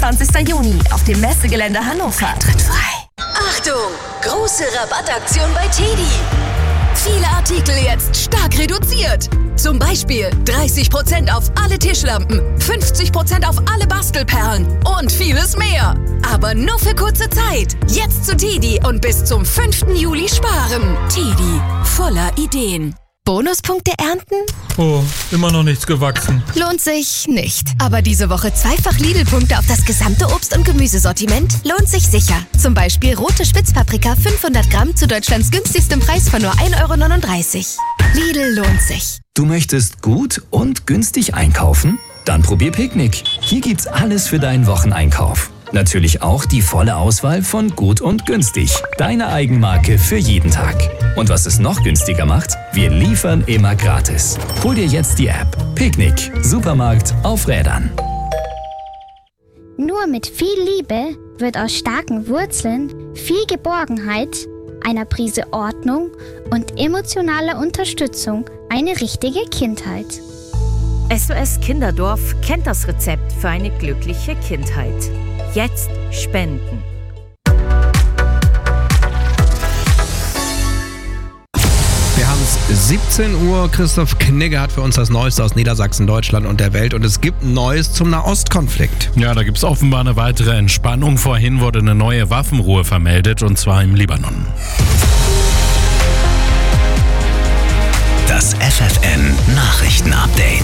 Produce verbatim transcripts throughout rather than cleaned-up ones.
fünfundzwanzigsten Juni auf dem Messegelände Hannover. Tritt frei. Achtung! Große Rabattaktion bei Teddy. Viele Artikel jetzt stark reduziert. Zum Beispiel dreißig Prozent auf alle Tischlampen, fünfzig Prozent auf alle Bastelperlen und vieles mehr. Aber nur für kurze Zeit. Jetzt zu Teddy und bis zum fünften Juli sparen. Teddy, voller Ideen. Bonuspunkte ernten? Oh, immer noch nichts gewachsen. Lohnt sich nicht. Aber diese Woche zweifach Lidl-Punkte auf das gesamte Obst- und Gemüsesortiment lohnt sich sicher. Zum Beispiel rote Spitzpaprika fünfhundert Gramm zu Deutschlands günstigstem Preis von nur ein Euro neununddreißig. Lidl lohnt sich. Du möchtest gut und günstig einkaufen? Dann probier Picknick. Hier gibt's alles für deinen Wocheneinkauf. Natürlich auch die volle Auswahl von Gut und Günstig. Deine Eigenmarke für jeden Tag. Und was es noch günstiger macht, wir liefern immer gratis. Hol dir jetzt die App. Picknick. Supermarkt auf Rädern. Nur mit viel Liebe wird aus starken Wurzeln viel Geborgenheit, einer Prise Ordnung und emotionaler Unterstützung eine richtige Kindheit. S O S Kinderdorf kennt das Rezept für eine glückliche Kindheit. Jetzt spenden. Wir haben es siebzehn Uhr. Christoph Knigge hat für uns das Neueste aus Niedersachsen, Deutschland und der Welt. Und es gibt Neues zum Nahostkonflikt. Ja, da gibt es offenbar eine weitere Entspannung. Vorhin wurde eine neue Waffenruhe vermeldet, und zwar im Libanon. Das F F N Nachrichtenupdate.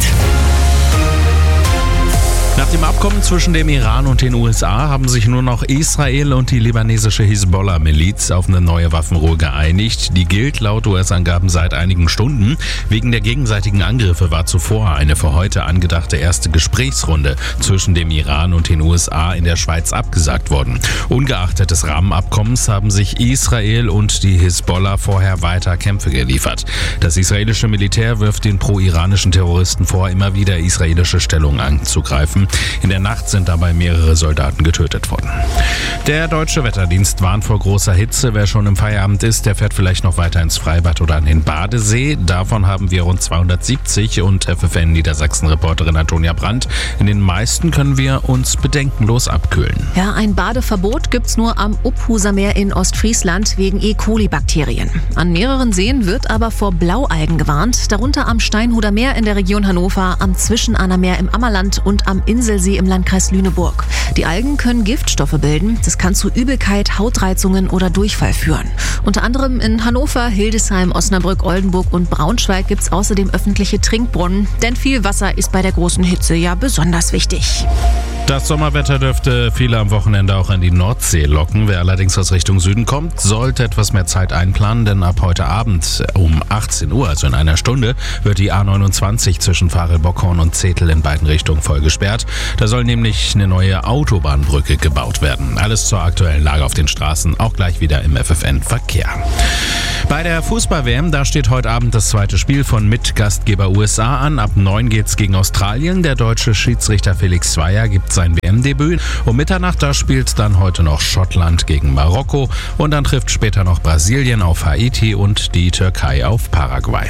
Nach dem Abkommen zwischen dem Iran und den U S A haben sich nur noch Israel und die libanesische Hisbollah-Miliz auf eine neue Waffenruhe geeinigt. Die gilt laut U S-Angaben seit einigen Stunden. Wegen der gegenseitigen Angriffe war zuvor eine für heute angedachte erste Gesprächsrunde zwischen dem Iran und den U S A in der Schweiz abgesagt worden. Ungeachtet des Rahmenabkommens haben sich Israel und die Hisbollah vorher weiter Kämpfe geliefert. Das israelische Militär wirft den pro-iranischen Terroristen vor, immer wieder israelische Stellungen anzugreifen. In der Nacht sind dabei mehrere Soldaten getötet worden. Der Deutsche Wetterdienst warnt vor großer Hitze. Wer schon im Feierabend ist, der fährt vielleicht noch weiter ins Freibad oder an den Badesee. Davon haben wir rund zweihundertsiebzig und F F N Niedersachsen-Reporterin Antonia Brandt. In den meisten können wir uns bedenkenlos abkühlen. Ja, ein Badeverbot gibt's nur am Uphuser Meer in Ostfriesland wegen E. coli-Bakterien. An mehreren Seen wird aber vor Blaualgen gewarnt, darunter am Steinhuder Meer in der Region Hannover, am Zwischenahner Meer im Ammerland und am Inselsee im Landkreis Lüneburg. Die Algen können Giftstoffe bilden. Das kann zu Übelkeit, Hautreizungen oder Durchfall führen. Unter anderem in Hannover, Hildesheim, Osnabrück, Oldenburg und Braunschweig gibt es außerdem öffentliche Trinkbrunnen. Denn viel Wasser ist bei der großen Hitze ja besonders wichtig. Das Sommerwetter dürfte viele am Wochenende auch in die Nordsee locken. Wer allerdings aus Richtung Süden kommt, sollte etwas mehr Zeit einplanen, denn ab heute Abend um achtzehn Uhr, also in einer Stunde, wird die A neunundzwanzig zwischen Farel-Bockhorn und Zetel in beiden Richtungen voll gesperrt. Da soll nämlich eine neue Autobahnbrücke gebaut werden. Alles zur aktuellen Lage auf den Straßen, auch gleich wieder im F F N-Verkehr. Bei der Fußball-W M, da steht heute Abend das zweite Spiel von Mitgastgeber U S A an. Ab neun geht's gegen Australien. Der deutsche Schiedsrichter Felix Zweier gibt sein W M-Debüt. Um Mitternacht, da spielt dann heute noch Schottland gegen Marokko. Und dann trifft später noch Brasilien auf Haiti und die Türkei auf Paraguay.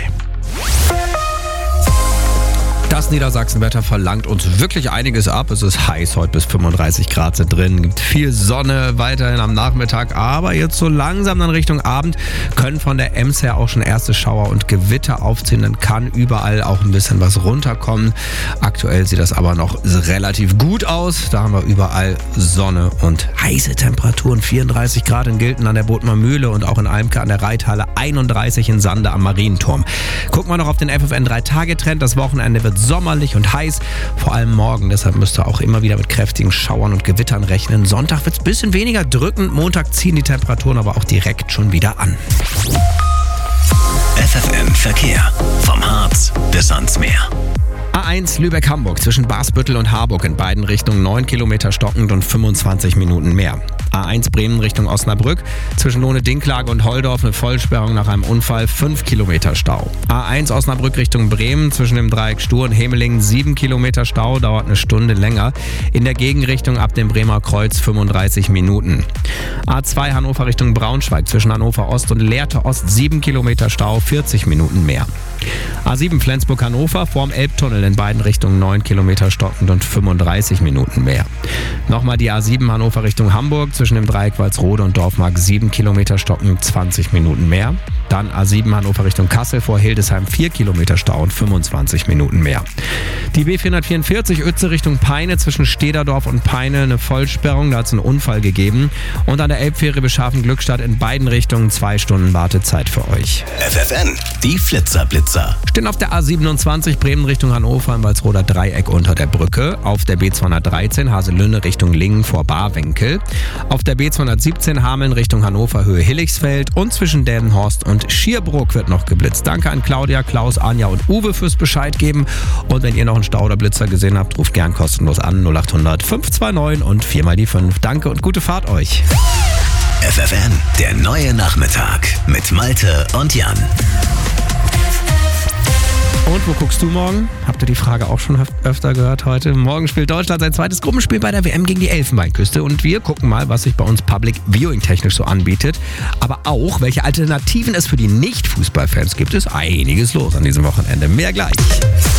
Das Niedersachsenwetter verlangt uns wirklich einiges ab. Es ist heiß, heute bis fünfunddreißig Grad sind drin. Gibt viel Sonne weiterhin am Nachmittag. Aber jetzt so langsam dann Richtung Abend können von der Ems her auch schon erste Schauer und Gewitter aufziehen. Dann kann überall auch ein bisschen was runterkommen. Aktuell sieht das aber noch relativ gut aus. Da haben wir überall Sonne und heiße Temperaturen. vierunddreißig Grad in Gilten an der Bodmer Mühle und auch in Almke an der Reithalle. einunddreißig in Sande am Marienturm. Gucken wir noch auf den F F N drei Tage Trend. Das Wochenende wird sommerlich und heiß, vor allem morgen. Deshalb müsst ihr auch immer wieder mit kräftigen Schauern und Gewittern rechnen. Sonntag wird es ein bisschen weniger drückend. Montag ziehen die Temperaturen aber auch direkt schon wieder an. F F N Verkehr. Vom Harz bis ans Meer. A eins Lübeck-Hamburg zwischen Basbüttel und Harburg in beiden Richtungen neun Kilometer stockend und fünfundzwanzig Minuten mehr. A eins Bremen Richtung Osnabrück zwischen Lohne-Dinklage und Holdorf eine Vollsperrung nach einem Unfall, fünf Kilometer Stau. A eins Osnabrück Richtung Bremen zwischen dem Dreieck Stur und Hemelingen sieben Kilometer Stau, dauert eine Stunde länger. In der Gegenrichtung ab dem Bremer Kreuz fünfunddreißig Minuten. A zwei Hannover Richtung Braunschweig zwischen Hannover Ost und Lehrte Ost sieben Kilometer Stau, vierzig Minuten mehr. A sieben Flensburg-Hannover vorm Elbtunnel in beiden Richtungen neun Kilometer stockend und fünfunddreißig Minuten mehr. Nochmal die A sieben Hannover Richtung Hamburg zwischen dem Dreieck Walsrode und Dorfmark sieben Kilometer stockend zwanzig Minuten mehr. Dann A sieben Hannover Richtung Kassel vor Hildesheim vier Kilometer Stau und fünfundzwanzig Minuten mehr. Die B vierhundertvierundvierzig Uetze Richtung Peine zwischen Stederdorf und Peine eine Vollsperrung, da hat es einen Unfall gegeben. Und an der Elbfähre Beschaffen-Glückstadt in beiden Richtungen zwei Stunden Wartezeit für euch. F F N, die Flitzer-Blitzer. Stehen auf der A siebenundzwanzig Bremen Richtung Hannover im Walsroder Dreieck unter der Brücke. Auf der B zweihundertdreizehn Haselünne Richtung Lingen vor Barwinkel. Auf der B zweihundertsiebzehn Hameln Richtung Hannover Höhe Hilligsfeld. Und zwischen Delmenhorst und Schierbrook wird noch geblitzt. Danke an Claudia, Klaus, Anja und Uwe fürs Bescheid geben. Und wenn ihr noch einen Stau oder Blitzer gesehen habt, ruft gern kostenlos an null acht hundert fünf zwei neun und vier mal die fünf. Danke und gute Fahrt euch. F F N, der neue Nachmittag mit Malte und Jan. Und wo guckst du morgen? Habt ihr die Frage auch schon öfter gehört heute? Morgen spielt Deutschland sein zweites Gruppenspiel bei der W M gegen die Elfenbeinküste. Und wir gucken mal, was sich bei uns Public Viewing technisch so anbietet. Aber auch, welche Alternativen es für die Nicht-Fußballfans gibt. Es ist einiges los an diesem Wochenende. Mehr gleich.